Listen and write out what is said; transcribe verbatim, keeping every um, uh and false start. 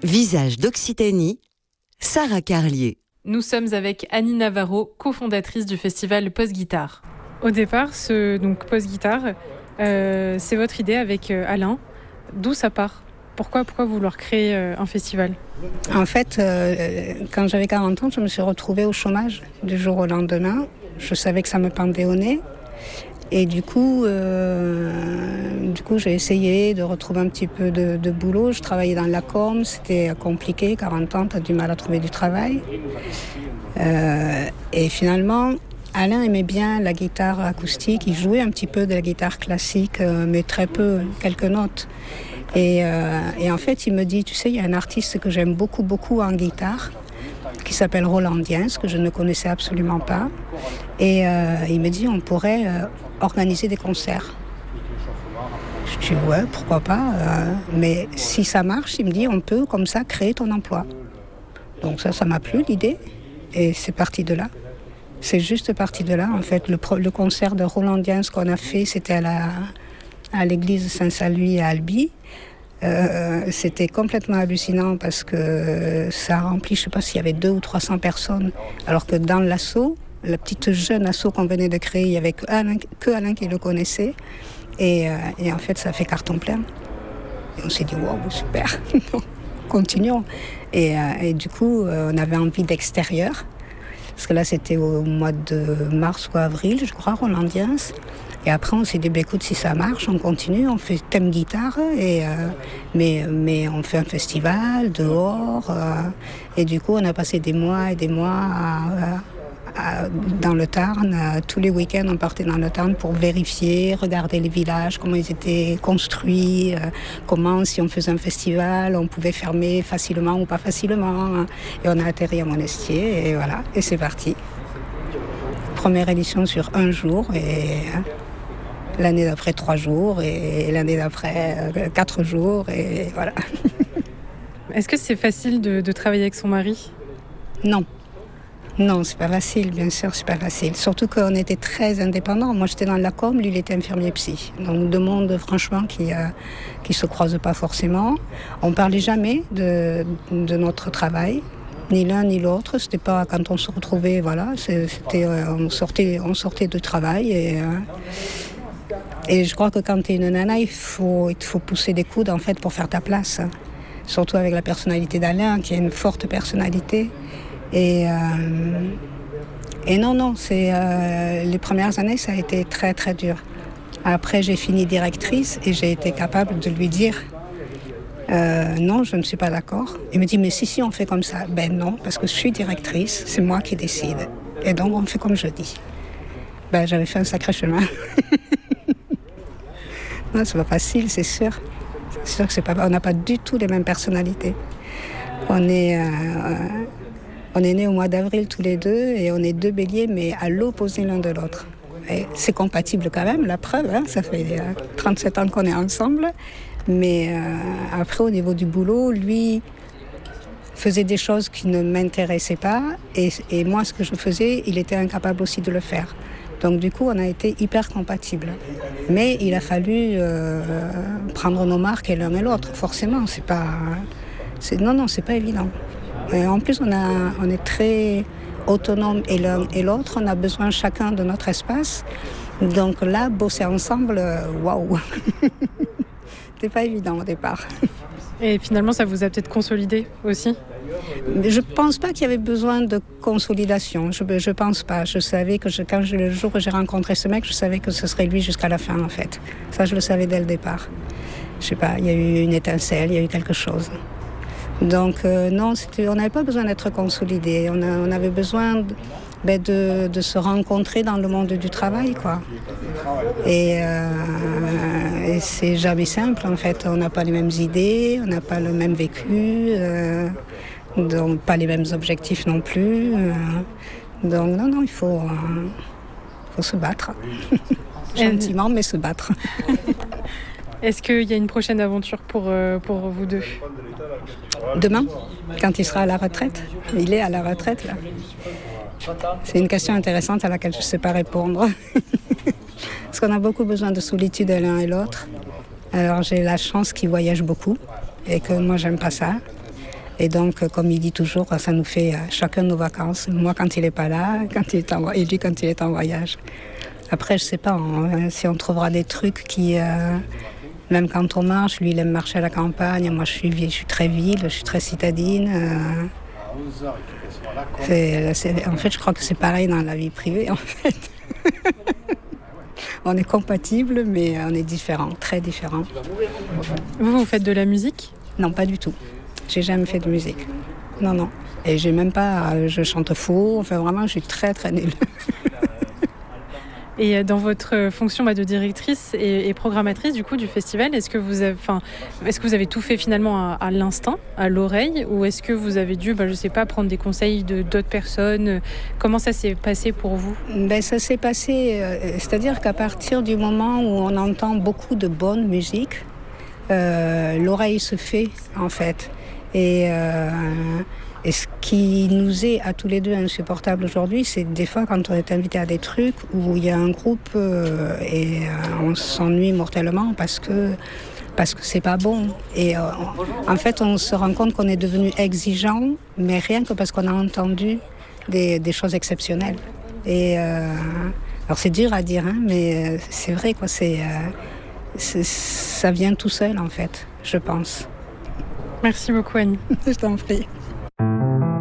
Visage d'Occitanie, Sarah Carlier. Nous sommes avec Annie Navarro, cofondatrice du festival Post-Guitare. Au départ, ce donc Post-Guitare, euh, c'est votre idée avec euh, Alain. D'où ça part ? Pourquoi, pourquoi vouloir créer euh, un festival ? En fait, euh, quand j'avais quarante ans, je me suis retrouvée au chômage du jour au lendemain. Je savais que ça me pendait au nez. Et du coup, euh, du coup, j'ai essayé de retrouver un petit peu de, de boulot. Je travaillais dans la com, c'était compliqué. quarante ans, tu as du mal à trouver du travail. Euh, et finalement, Alain aimait bien la guitare acoustique. Il jouait un petit peu de la guitare classique, mais très peu, quelques notes. Et, euh, et en fait, il me dit, tu sais, il y a un artiste que j'aime beaucoup, beaucoup en guitare, qui s'appelle Roland Diens, que je ne connaissais absolument pas. Et euh, il me dit, on pourrait euh, organiser des concerts. Je dis, ouais, pourquoi pas. Euh, mais si ça marche, il me dit, on peut comme ça créer ton emploi. Donc ça, ça m'a plu, l'idée. Et c'est parti de là. C'est juste parti de là. En fait, le, pro- le concert de Roland Diens qu'on a fait, c'était à, la, à l'église Saint-Saluy à Albi. Euh, c'était complètement hallucinant parce que ça a rempli, je ne sais pas s'il y avait deux ou trois cents personnes, alors que dans l'asso, la petite jeune asso qu'on venait de créer, il n'y avait que Alain, que Alain qui le connaissait. Et, euh, et en fait, ça a fait carton plein. Et on s'est dit, wow, super, continuons. Et, euh, et du coup, euh, on avait envie d'extérieur. Parce que là, c'était au mois de mars ou avril, je crois, Roland Diens. Et après, on s'est dit, bah, écoute, si ça marche, on continue, on fait thème guitare, et, euh, mais, mais on fait un festival dehors. Euh, et du coup, on a passé des mois et des mois à, à, dans le Tarn. À, tous les week-ends, on partait dans le Tarn pour vérifier, regarder les villages, comment ils étaient construits, euh, comment, si on faisait un festival, on pouvait fermer facilement ou pas facilement. Et on a atterri à Monestier, et voilà, et c'est parti. Première édition sur un jour, et l'année d'après trois jours, et l'année d'après euh, quatre jours, et voilà. Est-ce que c'est facile de, de travailler avec son mari ? Non. Non, c'est pas facile, bien sûr, c'est pas facile. Surtout qu'on était très indépendants. Moi, j'étais dans la com, lui, il était infirmier psy. Donc, deux mondes, franchement, qui euh, qui se croisent pas forcément. On parlait jamais de, de notre travail. Ni l'un ni l'autre, c'était pas quand on se retrouvait, voilà, c'était, euh, on sortait, on sortait de travail et, euh, et je crois que quand t'es une nana, il faut, il faut pousser des coudes en fait pour faire ta place, hein. Surtout avec la personnalité d'Alain, qui a une forte personnalité. Et, euh, et non, non, c'est, euh, les premières années, ça a été très très dur. Après, j'ai fini directrice et j'ai été capable de lui dire Euh, non, je ne suis pas d'accord. Il me dit, mais si, si, on fait comme ça. Ben non, parce que je suis directrice, c'est moi qui décide. Et donc, on fait comme je dis. Ben, j'avais fait un sacré chemin. Non, c'est pas facile, c'est sûr. C'est sûr que c'est pas... On n'a pas du tout les mêmes personnalités. On est, euh, on est nés au mois d'avril tous les deux, et on est deux béliers, mais à l'opposé l'un de l'autre. Et c'est compatible quand même, la preuve, hein, ça fait euh, trente-sept ans qu'on est ensemble. Mais euh, après, au niveau du boulot, lui faisait des choses qui ne m'intéressaient pas. Et, et moi, ce que je faisais, il était incapable aussi de le faire. Donc du coup, on a été hyper compatibles. Mais il a fallu euh, prendre nos marques et l'un et l'autre, forcément. C'est pas, c'est, non, non, c'est pas évident. Et en plus, on, a, on est très autonomes et l'un et l'autre. On a besoin chacun de notre espace. Donc là, bosser ensemble, waouh. C'était pas évident au départ. Et finalement, ça vous a peut-être consolidé aussi ? Je pense pas qu'il y avait besoin de consolidation. Je, je pense pas. Je savais que je, quand je, le jour où j'ai rencontré ce mec, je savais que ce serait lui jusqu'à la fin, en fait. Ça, je le savais dès le départ. Je sais pas, il y a eu une étincelle, il y a eu quelque chose. Donc euh, non, c'était, on n'avait pas besoin d'être consolidés. On, a, on avait besoin de, ben de, de se rencontrer dans le monde du travail, quoi. Et, euh, et c'est jamais simple, en fait. On n'a pas les mêmes idées, on n'a pas le même vécu, euh, donc pas les mêmes objectifs non plus. Euh, donc non, non, il faut, euh, faut se battre. Gentiment, mais se battre. Est-ce qu'il y a une prochaine aventure pour, euh, pour vous deux ? Demain, quand il sera à la retraite. Il est à la retraite, là. C'est une question intéressante à laquelle je ne sais pas répondre. Parce qu'on a beaucoup besoin de solitude l'un et l'autre. Alors j'ai la chance qu'il voyage beaucoup et que moi, j'aime pas ça. Et donc, comme il dit toujours, ça nous fait chacun nos vacances. Moi, quand il n'est pas là, quand il est en, et lui, quand il est en voyage. Après, je ne sais pas, on, si on trouvera des trucs qui... Euh, même quand on marche, lui, il aime marcher à la campagne. Moi, je suis, je suis très ville, je suis très citadine. Euh, c'est, c'est, en fait, je crois que c'est pareil dans la vie privée, en fait. On est compatibles, mais on est différents, très différents. Vous, vous faites de la musique ? Non, pas du tout. J'ai jamais fait de musique. Non, non. Et j'ai même pas... Je chante faux. Enfin, vraiment, je suis très, très nulle. Et dans votre fonction bah, de directrice et, et programmatrice du coup du festival, est-ce que vous avez, enfin, est-ce que vous avez tout fait finalement à, à l'instinct, à l'oreille, ou est-ce que vous avez dû, bah, je sais pas, prendre des conseils de d'autres personnes ? Comment ça s'est passé pour vous ? Ben ça s'est passé, euh, c'est-à-dire qu'à partir du moment où on entend beaucoup de bonne musique, euh, l'oreille se fait en fait. Et euh, Et ce qui nous est à tous les deux insupportable aujourd'hui, c'est des fois quand on est invité à des trucs où il y a un groupe euh, et euh, on s'ennuie mortellement parce que parce que c'est pas bon. Et euh, en fait, on se rend compte qu'on est devenu exigeant, mais rien que parce qu'on a entendu des, des choses exceptionnelles. Et euh, alors c'est dur à dire, hein, mais c'est vrai quoi. C'est, euh, c'est ça vient tout seul en fait, je pense. Merci beaucoup Annie. Je t'en prie.